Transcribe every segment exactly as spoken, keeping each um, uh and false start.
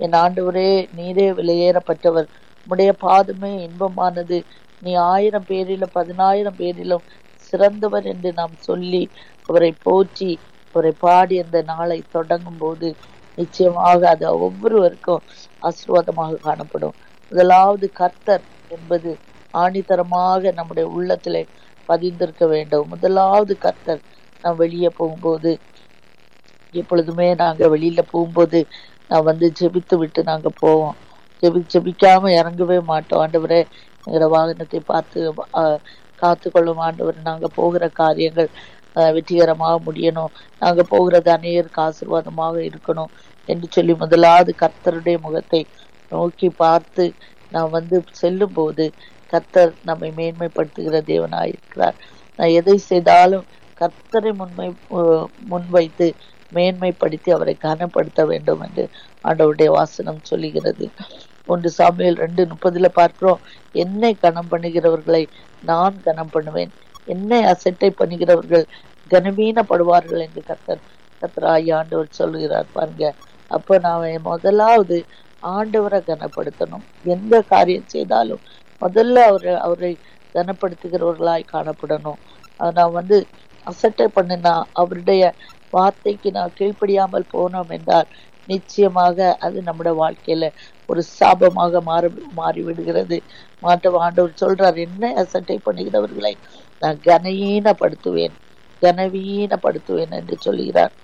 என் ஆண்டவரே, நீரே விலையேறப்பட்டவர், உம்முடைய பாதமே இன்பமானது, நீ ஆயிரம் பேரிலும் பதினாயிரம் பேரிலும் சிறந்தவர் என்று நாம் சொல்லி அவரை போற்றி அவரை பாடி அந்த நாளை தொடங்கும் போது நிச்சயமாக அது ஒவ்வொருவருக்கும் ஆசீர்வாதமாக காணப்படும். முதலாவது கர்த்தர் என்பது ஆணித்தரமாக நம்முடைய உள்ளத்திலே பதிந்திருக்க வேண்டும். முதலாவது கர்த்தர். நாம் வெளியே போகும்போது எப்பொழுதுமே நாங்க வெளியில போகும்போது நான் வந்து ஜெபித்து விட்டு நாங்க போவோம். ஜெபி ஜெபிக்காம இறங்கவே மாட்டோம். ஆண்டவரே, எங்களோட வாகனத்தை பார்த்து அஹ் காத்து கொள்ளும் ஆண்டவர், நாங்க போகிற காரியங்கள் அஹ் வெற்றிகரமாக முடியணும், நாங்க போகிறது அநேகருக்கு ஆசீர்வாதமாக இருக்கணும் என்று சொல்லி முதலாவது கர்த்தருடைய முகத்தை நோக்கி பார்த்து நாம் வந்து செல்லும் போது கர்த்தர் நம்மை மேன்மைப்படுத்துகிற தேவனாயிருக்கிறார். நான் எதை செய்தாலும் கர்த்தரை முன்மை முன்வைத்து மேன்மைப்படுத்தி அவரை கனப்படுத்த வேண்டும் என்று ஆண்டவருடைய வாசனம் சொல்லுகிறது. ஒன்று சாமுவேல் ரெண்டு முப்பதுல பார்க்கிறோம், என்னை கனம் பண்ணுகிறவர்களை நான் கனம் பண்ணுவேன், என்னை அசட்டை பண்ணுகிறவர்கள் கனவீனப்படுவார்கள் என்று கர்த்தர் கர்த்தராகி ஆண்டவர் சொல்லுகிறார். பாருங்க, அப்ப நான் முதலாவது ஆண்டவரை கனப்படுத்தணும். எந்த காரியம் செய்தாலும் முதல்ல அவரை அவரை கனப்படுத்துகிறவர்களாய் காணப்படணும். நான் வந்து அசட்டை பண்ணினா, அவருடைய வார்த்தைக்கு நான் கீழ்ப்படியாமல் போனோம் என்றால் நிச்சயமாக அது நம்முடைய வாழ்க்கையில ஒரு சாபமாக மாறி மாறிவிடுகிறது. மாற்ற ஆண்டவர் சொல்றார், என்ன அசட்டை பண்ணுகிறவர்களை நான் கனவீனப்படுத்துவேன் கனவீனப்படுத்துவேன் என்று சொல்கிறார்.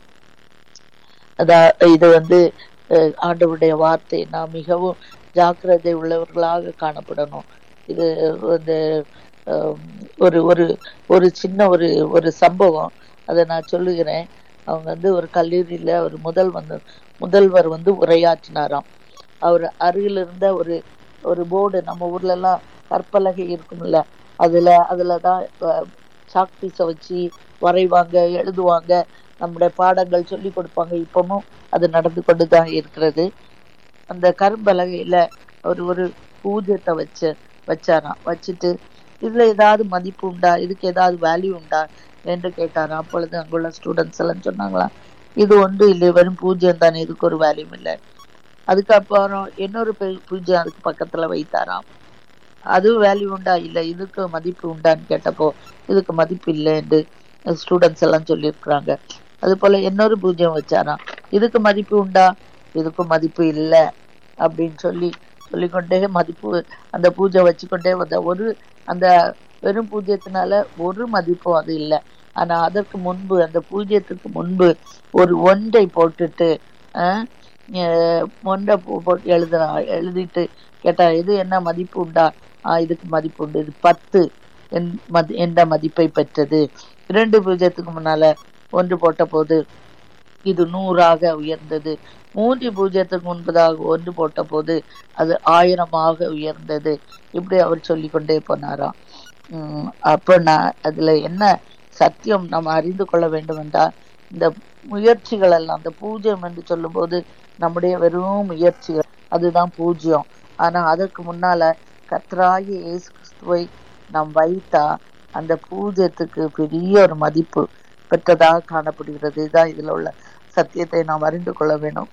அதான் இது வந்து ஆண்டவருடைய வார்த்தை. நாம் மிகவும் ஜாக்கிரதை உள்ளவர்களாக காணப்படணும். இது வந்து ஒரு ஒரு ஒரு சின்ன ஒரு ஒரு சம்பவம், அதை நான் சொல்லுகிறேன். அவங்க வந்து ஒரு கல்லூரியில ஒரு முதல் வந்து முதல்வர் வந்து உரையாற்றினாராம். அவர் அருகில் இருந்த ஒரு ஒரு போர்டு, நம்ம ஊர்ல எல்லாம் கற்பலகை இருக்கும்ல, அதுல அதுலதான் சாக்பீஸை வச்சு வரைவாங்க, எழுதுவாங்க, நம்முடைய பாடங்கள் சொல்லி கொடுப்பாங்க. இப்பவும் அது நடந்து கொண்டுதான் இருக்கிறது. அந்த கரும்பலகையில ஒரு ஒரு பூஜ்யத்தை வச்சு வச்சாராம். வச்சுட்டு இதுல ஏதாவது மதிப்பு உண்டா, இதுக்கு ஏதாவது வேல்யூ உண்டா என்று கேட்டாராம். அப்பொழுது அங்குள்ள ஸ்டூடெண்ட்ஸ் எல்லாம் சொன்னாங்களாம், இது ஒன்று இல்லை, வெறும் பூஜ்யம் தானே, இதுக்கு ஒரு வேல்யூ இல்லை. அதுக்கப்புறம் இன்னொரு பூஜ்யம் அதுக்கு பக்கத்துல வைத்தாராம். அது வேல்யூ உண்டா, இல்லை, இதுக்கு மதிப்பு உண்டான்னு கேட்டப்போ இதுக்கு மதிப்பு இல்லை என்று ஸ்டூடெண்ட்ஸ் எல்லாம் சொல்லியிருக்கிறாங்க. அது போல இன்னொரு பூஜ்யம் வச்சாராம், இதுக்கு மதிப்பு உண்டா, இதுக்கும் மதிப்பு இல்லை அப்படின்னு சொல்லி சொல்லிக்கொண்டே மதிப்பு அந்த பூஜை வச்சுக்கொண்டே வந்த ஒரு அந்த வெறும் பூஜ்யத்தினால ஒரு மதிப்பும் அது இல்லை. ஆனா அதற்கு முன்பு அந்த பூஜ்யத்துக்கு முன்பு ஒரு ஒன்றை போட்டுட்டு ஆஹ் ஒன்றை போட்டு எழுதுனா எழுதிட்டு கேட்டா இது என்ன மதிப்பு உண்டா, ஆஹ் இதுக்கு மதிப்பு உண்டு, இது பத்து என் மதி என்ற மதிப்பை பெற்றது. இரண்டு பூஜ்யத்துக்கு முன்னால ஒன்று போட்ட போது இது நூறாக உயர்ந்தது. மூன்று பூஜ்யத்துக்கு முன்பதாக ஒன்று போட்ட போது அது ஆயிரமாக உயர்ந்தது. இப்படி அவர் சொல்லி கொண்டே போனாராம். உம் அப்ப நான் அதுல என்ன சத்தியம் நம்ம அறிந்து கொள்ள வேண்டும் என்றால், இந்த முயற்சிகள் எல்லாம், அந்த பூஜ்யம் என்று சொல்லும் போது நம்முடைய வெறும் முயற்சிகள் அதுதான் பூஜ்யம். ஆனா அதற்கு முன்னால கர்த்தராகிய இயேசு கிறிஸ்துவை நாம் வைத்தா அந்த பூஜ்யத்துக்கு பெரிய ஒரு மதிப்பு பெற்றதாக காணப்படுகிறது. இதுதான் இதுல உள்ள சத்தியத்தை நாம் அறிந்து கொள்ள வேணும்.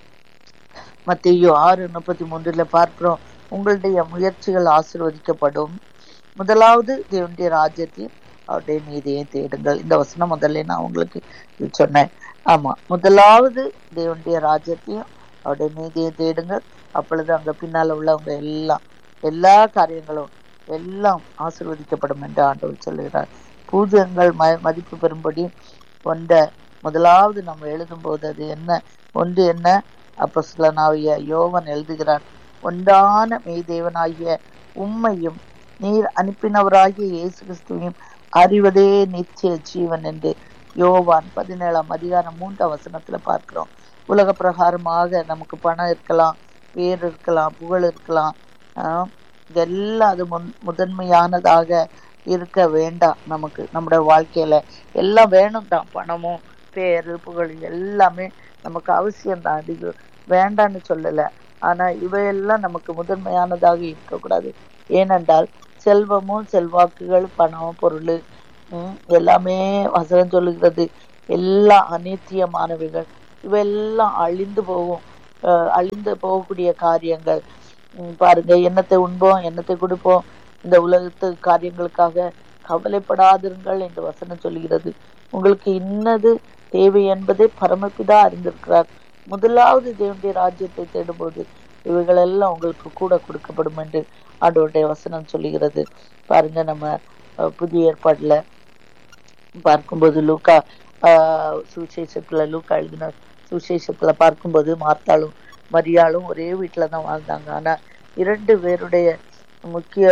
மத்தேயு ஆறு முப்பத்தி மூன்றுல பார்க்கிறோம், உங்களுடைய முயற்சிகள் ஆசீர்வதிக்கப்படும், முதலாவது தேவனுடைய ராஜ்யத்தையும் அவருடைய நீதியை தேடுங்கள். இந்த வசனம் முதல்ல நான் உங்களுக்கு சொன்னேன். ஆமா, முதலாவது தேவனுடைய ராஜ்யத்தையும் அவருடைய நீதியை தேடுங்கள், அப்பொழுது அங்க பின்னால உள்ளவங்க எல்லாம் எல்லா காரியங்களும் எல்லாம் ஆசீர்வதிக்கப்படும் என்று ஆண்டவர் சொல்லுகிறார். பூஜ்யங்கள் ம மதிப்பு பெறும்படி ஒன்றை முதலாவது நம்ம எழுதும் போது அது என்ன ஒன்று என்ன அப்போஸ்தலனாகிய யோவான் எழுதுகிறார், ஒன்றான மெய் தேவனாகிய உம்மையும் நீர் அனுப்பினவராகிய இயேசு கிறிஸ்துவையும் அறிவதே நிச்சய ஜீவன் என்று யோவான் பதினேழாம் அதிகாரம் மூன்றாம் வசனத்துல பார்க்கிறோம். உலக பிரகாரமாக நமக்கு பணம் இருக்கலாம், பேர் இருக்கலாம், புகழ் இருக்கலாம், ஆஹ் இதெல்லாம் அது முன் முதன்மையானதாக இருக்க வேண்டாம். நமக்கு நம்முடைய வாழ்க்கையில எல்லாம் வேணும் தான், பணமும் பேரு புகழ் எல்லாமே நமக்கு அவசியம்தான், அது வேண்டான்னு சொல்லல. ஆனா இவையெல்லாம் நமக்கு முதன்மையானதாக இருக்கக்கூடாது. ஏனென்றால் செல்வமும் செல்வாக்குகள் பணம் பொருள் உம் எல்லாமே வசனம் சொல்லுகிறது எல்லாம் அநித்தியமானவைகள், இவையெல்லாம் அழிந்து போகும். அஹ், அழிந்து போகக்கூடிய காரியங்கள். உம், பாருங்க, எண்ணத்தை உண்போம், எண்ணத்தை கொடுப்போம், இந்த உலகத்து காரியங்களுக்காக கவலைப்படாதிருங்கள் என்று வசனம் சொல்கிறது. உங்களுக்கு இன்னது தேவை என்பதை பரமபிதா அறிந்திருக்கிறார். முதலாவது தேவனுடைய ராஜ்யத்தை தேடும்போது இவைகள் எல்லாம் உங்களுக்கு கூட கொடுக்கப்படும் என்று ஆண்டவருடைய வசனம் சொல்லுகிறது. பாருங்க, நம்ம அஹ், புதிய ஏற்பாடுல பார்க்கும்போது லூக்கா ஆஹ் சுவிசேஷத்துல லூக்கா எழுதின சுவிசேஷத்துல பார்க்கும்போது மார்த்தாளும் மரியாளும் ஒரே வீட்டுலதான் வாழ்ந்தாங்க. ஆனா இரண்டு பேருடைய முக்கிய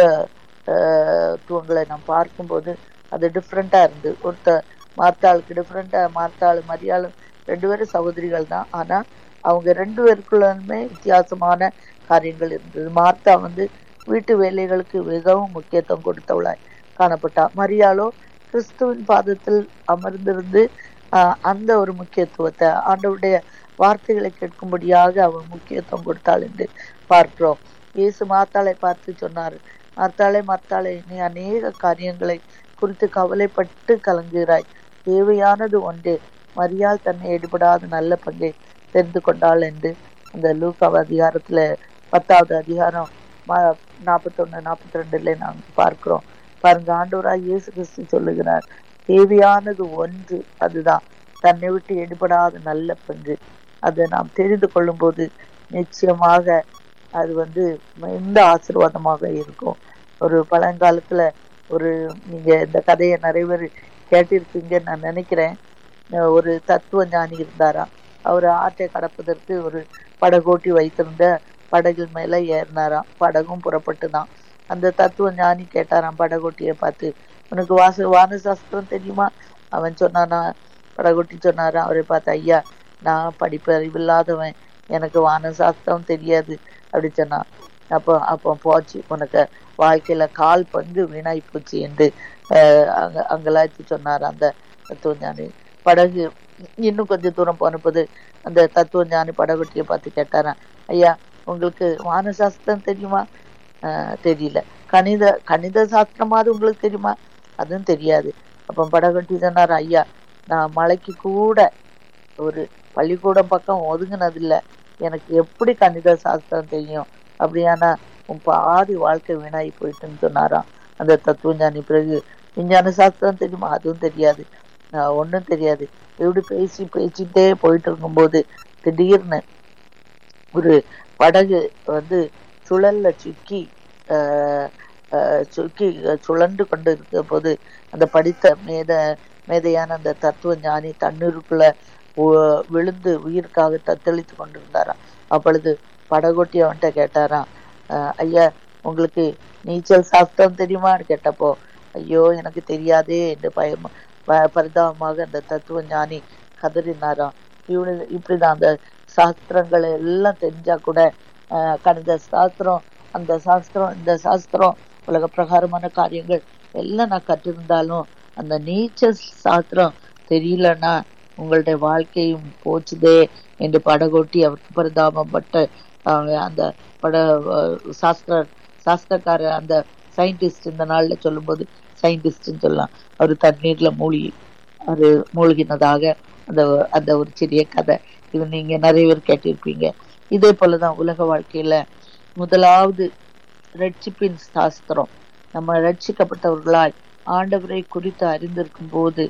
ஆஹ் துவங்களை நாம் பார்க்கும்போது அது டிஃப்ரெண்டா இருந்து, ஒருத்த மார்த்தாளுக்கு டிஃப்ரெண்டா, மார்த்தாளும் மரியாளும் ரெண்டு பேரும் சகோதரிகள் தான். ஆனா அவங்க ரெண்டு பேருக்குள்ளுமே வித்தியாசமான காரியங்கள் இருந்தது. மார்த்தா வந்து வீட்டு வேலைகளுக்கு மிகவும் முக்கியத்துவம் கொடுத்தவளாய் காணப்பட்டா. மரியாளோ கிறிஸ்துவின் பாதத்தில் அமர்ந்திருந்து ஆஹ் அந்த ஒரு முக்கியத்துவத்தை, ஆண்டவருடைய வார்த்தைகளை கேட்கும்படியாக அவள் முக்கியத்துவம் கொடுத்தாள் என்று பார்க்கிறோம். இயேசு மார்த்தாளை பார்த்து சொன்னார், மார்த்தாளே மார்த்தாளே, நீ அநேக காரியங்களை குறித்து கவலைப்பட்டு கலங்குகிறாய், தேவையானது ஒன்றே, மரியாள் தன்னை எடுபடாத நல்ல பங்கை தெரிந்து கொண்டாள் என்று அந்த லூக்கா அதிகாரத்துல பத்தாவது அதிகாரம் நாற்பத்தொன்னு நாற்பத்தி ரெண்டுல நாங்கள் பார்க்கிறோம். பாருங்க, ஆண்டவராய் இயேசு கிறிஸ்து சொல்லுகிறார், தேவையானது ஒன்று, அதுதான் தன்னை விட்டு எடுபடாத நல்ல பங்கு. அதை நாம் தெரிந்து கொள்ளும் போது நிச்சயமாக அது வந்து எந்த ஆசீர்வாதமாக இருக்கும். ஒரு பழங்காலத்துல ஒரு, நீங்க இந்த கதையை நிறைய பேர் கேட்டிருப்பீங்கன்னு நான் நினைக்கிறேன். ஒரு தத்துவ ஞானி இருந்தாராம். அவர் ஆற்றை கடப்பதற்கு ஒரு படகோட்டி வைத்திருந்த படகில் மேல ஏறினாராம். படகும் புறப்பட்டு தான். அந்த தத்துவ ஞானி கேட்டாராம் படகோட்டியை பார்த்து, உனக்கு வாச வான சாஸ்திரம் தெரியுமா? அவன் சொன்னானா, படகோட்டி சொன்னாராம் அவரை பார்த்து, ஐயா, நான் படிப்பு அறிவில்லாதவன், எனக்கு வான சாஸ்திரம் தெரியாது அப்படி சொன்னான். அப்போ அப்போ போச்சு, உனக்கு வாழ்க்கையில கால் பங்கு வீணாய் போச்சு என்று அஹ் அங்க அங்கலாய்ச்சி சொன்னார் அந்த தத்துவ ஞானி. படகு இன்னும் கொஞ்சம் தூரம் போனபோது அந்த தத்துவ ஞானி படகோட்டியை பார்த்து கேட்டாராம், ஐயா, உங்களுக்கு வான சாஸ்திரம் தெரியுமா? ஆஹ் தெரியல. கணித கணித சாஸ்திரமாவது உங்களுக்கு தெரியுமா? அதுவும் தெரியாது. அப்ப படகோட்டி சொன்னார், ஐயா, நான் மலைக்கு கூட ஒரு பள்ளிக்கூடம் பக்கம் ஒதுங்கினதில்லை, எனக்கு எப்படி கணித சாஸ்திரம் தெரியும்? அப்படியானா உன் பாதி வாழ்க்கை வீணாகி போயிட்டுன்னு சொன்னாராம் அந்த தத்துவ ஞானி. பிறகு விஞ்ஞான சாஸ்திரம் தெரியுமா? அதுவும் தெரியாது. ஆஹ் ஒன்றும் தெரியாது. இப்படி பேசி பேசிட்டே போயிட்டு இருக்கும்போது திடீர்னு ஒரு படகு வந்து சுழல்ல சிக்கி ஆஹ் ஆஹ் சுக்கி சுழன்று கொண்டு இருக்க போது அந்த படித்த மேத மேதையான அந்த தத்துவ ஞானி தண்ணீருக்குள்ள விழுந்து உயிருக்காக தத்தளித்து கொண்டிருந்தாராம். அப்பொழுது படகோட்டி அவன்கிட்ட கேட்டாராம், ஆஹ் ஐயா, உங்களுக்கு நீச்சல் சாஸ்திரம் தெரியுமான்னு கேட்டப்போ, ஐயோ, எனக்கு தெரியாதே என்று பயம் பரிதாபமாக அந்த தத்துவ ஞானி கதறினாராம். இவனு இப்படிதான் அந்த சாஸ்திரங்கள் எல்லாம் தெரிஞ்சா கூட, ஆஹ் கணித சாஸ்திரம், அந்த சாஸ்திரம், இந்த சாஸ்திரம், உலக பிரகாரமான காரியங்கள் எல்லாம் நான் கற்றிருந்தாலும் அந்த நீச்சல் சாஸ்திரம் தெரியலன்னா உங்களுடைய வாழ்க்கையும் போச்சுதே என்று படகோட்டி அவருக்கு பரிதாபப்பட்டு அந்த பட சாஸ்திர சாஸ்திரக்காரர் அந்த சயின்டிஸ்ட் இந்த நாள்ல சொல்லும் போது சயின்டிஸ்ட்ன்னு சொல்லலாம், அவர் தண்ணீர்ல மூழ்கி அவரு மூழ்கினதாக அந்த அந்த ஒரு சிறிய கதை. இது நீங்க நிறைய பேர் கேட்டிருப்பீங்க. இதே போலதான் உலக வாழ்க்கையில முதலாவது ரட்சிப்பின் சாஸ்திரம், நம்ம ரட்சிக்கப்பட்டவர்களாய் ஆண்டவரை குறித்து அறிந்திருக்கும் போது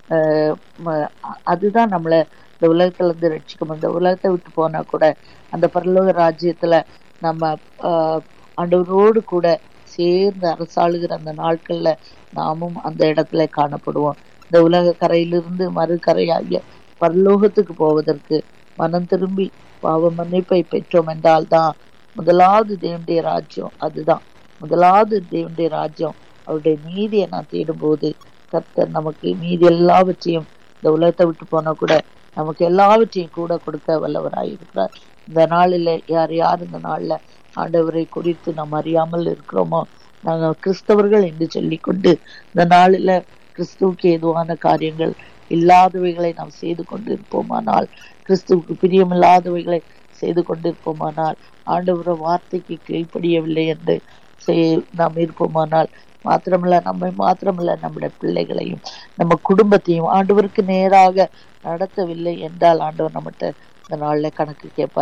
அஹ் அதுதான் நம்மள இந்த உலகத்துல இருந்து ரட்சிக்கும். இந்த உலகத்தை விட்டு போனா கூட அந்த பரலோக ராஜ்யத்துல நம்ம ஆஹ் ஆண்டவரோடு கூட சேர்ந்து அரசாளுகிற அந்த நாட்கள்ல நாமும் அந்த இடத்துல காணப்படுவோம். இந்த உலக கரையிலிருந்து மறு கரையாகிய பரலோகத்துக்கு போவதற்கு மனம் திரும்பி பாவ மன்னிப்பை பெற்றோம் என்றால் தான் முதலாவது தேவனுடைய ராஜ்யம். அதுதான் முதலாவது தேவனுடைய ராஜ்யம். அவருடைய நீதியை நான் தேடும் போது கர்த்தர் நமக்கு மீதி எல்லாவற்றையும், இந்த உலகத்தை விட்டு போனா கூட நமக்கு எல்லாவற்றையும் கூட கொடுக்க வல்லவராயிருக்கிறார். இந்த நாளில் யார் யார் இந்த நாள்ல ஆண்டவரை குறித்து நாம் அறியாமல் இருக்கிறோமோ, நாங்கள் கிறிஸ்தவர்கள் என்று சொல்லி கொண்டு இந்த நாளில் கிறிஸ்துவுக்கு ஏதுவான காரியங்கள் இல்லாதவைகளை நாம் செய்து கொண்டு இருப்போமானால், கிறிஸ்துவுக்கு பிரியமில்லாதவைகளை செய்து கொண்டிருப்போமானால், ஆண்டவர வார்த்தைக்கு கீழ்ப்படியவில்லை என்று நாம் இருப்போமானால், மாத்திரமல்ல நம்மை மாத்திரமல்ல நம்முடைய பிள்ளைகளையும் நம்ம குடும்பத்தையும் ஆண்டவருக்கு நேராக நடத்தவில்லை என்றால் ஆண்டவர் நம்மகிட்ட இந்த நாள்ல கணக்கு கேட்பாரு.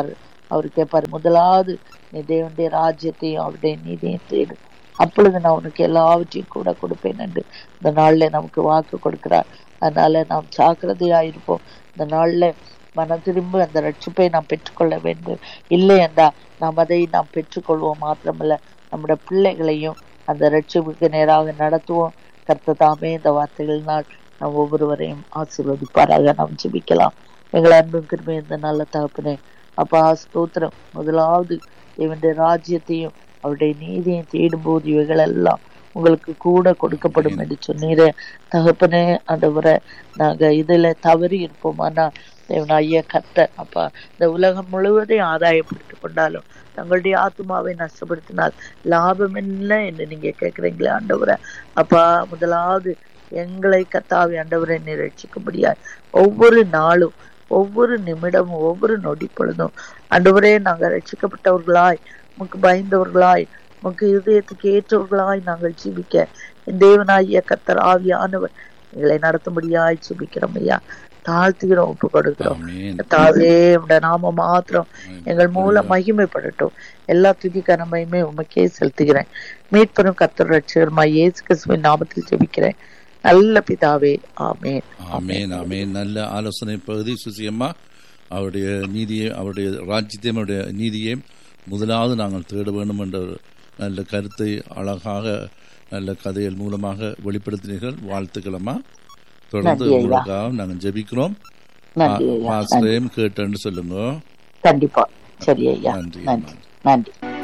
அவர் கேட்பாரு, முதலாவது நீ தேவனுடைய ராஜ்யத்தையும் அவருடைய நீதியையும் தேடு, அப்பொழுது நான் உனக்கு எல்லாவற்றையும் கூட கொடுப்பேன் என்று இந்த நாள்ல நமக்கு வாக்கு கொடுக்கிறார். அதனால நாம் ஜாக்கிரதையா இருப்போம். இந்த நாள்ல மன திரும்ப அந்த ரட்சிப்பை நாம் பெற்றுக்கொள்ள வேண்டும். இல்லை என்றா நாம் அதை நாம் பெற்றுக்கொள்வோம் மாத்திரமல்ல, நம்முடைய பிள்ளைகளையும் அந்த ரட்சிப்புக்கு நேராக நடத்துவோம். கர்த்தர் தாமே இந்த வார்த்தைகளினால் நாம் ஒவ்வொருவரையும் ஆசீர்வதிப்பாராக. நாம் ஜெபிக்கலாம். எங்கள் அன்பும் கிருபை இந்த நல்ல தகப்பனே, அப்பா ஸ்தோத்திரம். முதலாவது இவனுடைய ராஜ்யத்தையும் அவருடைய நீதியையும் தேடும் போது இவைகள் எல்லாம் உங்களுக்கு கூட கொடுக்கப்படும் என்று சொன்னீரே தகப்பனே. ஆண்டவரே, நாங்க இதுல தவறி இருப்போமானா தேவன் ஐயா கர்த்தர் அப்பா இந்த உலகம் முழுவதையும் ஆதாயப்படுத்திக் கொண்டாலும் தங்களுடைய ஆத்மாவை நஷ்டப்படுத்தினால் லாபம் என்ன என்று நீங்க கேட்கிறீங்களே ஆண்டவரே. அப்பா முதலாவது எங்களை கர்த்தாவே ஆண்டவரை நிரட்சிக்கும்படியா ஒவ்வொரு நாளும் ஒவ்வொரு நிமிடமும் ஒவ்வொரு நொடி பொழுதும் ஆண்டவரே நாங்கள் ரட்சிக்கப்பட்டவர்களாய் உமக்கு பயந்தவர்களாய் உமக்கு இதயத்துக்கு ஏற்றவர்களாய் நாங்கள் ஜீவிக்க என் தேவனாகிய கர்த்தர் ஆவியானவர் எங்களை நடத்தும்படியாய் ஜீவிக்கிறோம் ஐயா. தாழ்த்துகிறோம், ஒப்பு கொடுக்கிறோம். தாவே உடைய நாம மாத்திரம் எங்கள் மூலம் மகிமைப்படட்டும். எல்லா துதி கனமையுமே உமக்கே செலுத்துகிறேன். மீட்பெரும் கர்த்தர் ரட்சகருமா இயேசு கிறிஸ்துவின் நாமத்தில் ஜெபிக்கிறேன் நல்ல பிதாவே, ஆமேன். ஆமேன், ஆமேன். நல்ல ஆலோசனை பகுதி சுசியம்மா. அவருடைய நீதியை, அவருடைய ராஜ்யத்தையும் அவருடைய நீதியையும் முதலாவது நாங்கள் தேட வேண்டும் என்ற நல்ல கருத்தை அழகாக நல்ல கதைகள் மூலமாக வெளிப்படுத்தினீர்கள். வாழ்த்துக்களம்மா. தொடர்ந்து உங்களுக்காக நாங்கள் ஜெபிக்கிறோம். பாஸ்டரையும் கேட்டேன்னு சொல்லுங்க. கண்டிப்பா. சரி ஐயா. நன்றி. நன்றி.